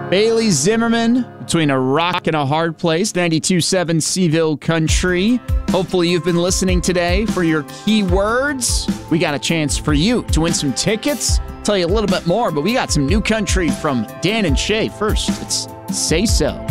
Bailey Zimmerman, Between a Rock and a Hard Place, 92.7 Seville Country. Hopefully you've been listening today for your keywords. We got a chance for you to win some tickets. Tell you a little bit more, but we got some new country from Dan and Shay. First, it's Say So.